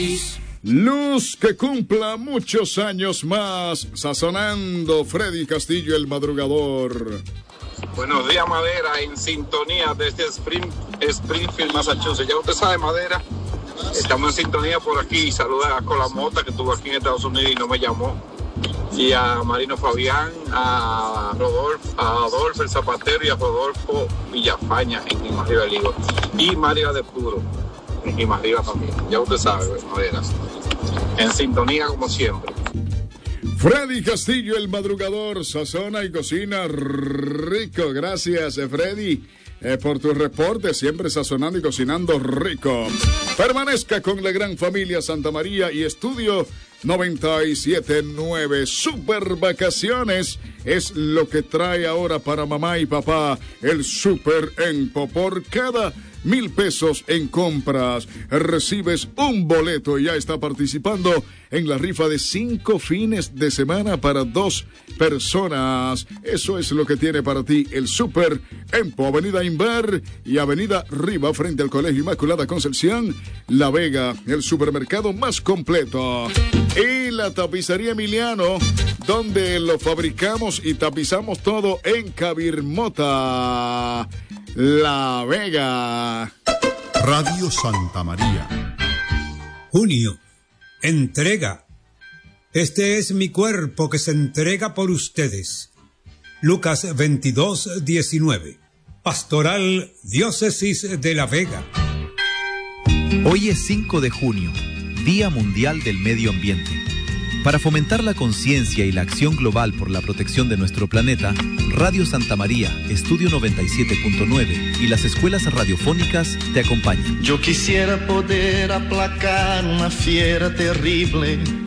Luz que cumpla muchos años más, sazonando Freddy Castillo el madrugador. Buenos días, Madera, en sintonía desde Springfield, Massachusetts. Ya usted sabe, Madera, estamos en sintonía por aquí. Saluda a Colamota, que estuvo aquí en Estados Unidos y no me llamó. Y a Marino Fabián, a Adolfo el Zapatero y a Rodolfo Villafaña en Guimarriba del Higo. Y María de Puro en Guimarriba también. Ya usted sabe, Madera. En sintonía como siempre. Freddy Castillo, el madrugador, sazona y cocina rico. Gracias, Freddy, por tu reporte, siempre sazonando y cocinando rico. Permanezca con la gran familia Santa María y Estudio 97.9. Super vacaciones es lo que trae ahora para mamá y papá el Super Empo. Por cada 1,000 pesos en compras recibes un boleto y ya está participando en la rifa de 5 fines de semana para 2 personas. Eso es lo que tiene para ti el Super Empo. Avenida Inver y Avenida Riva, frente al Colegio Inmaculada Concepción, La Vega, el supermercado más completo. Y la tapicería Emiliano, donde lo fabricamos y tapizamos todo en Cabirmota, La Vega. Radio Santa María. Junio. Entrega. Este es mi cuerpo que se entrega por ustedes. Lucas 22:19. Pastoral Diócesis de La Vega. Hoy es 5 de junio, Día Mundial del Medio Ambiente. Para fomentar la conciencia y la acción global por la protección de nuestro planeta, Radio Santa María, Estudio 97.9 y las escuelas radiofónicas te acompañan. Yo quisiera poder aplacar una fiera terrible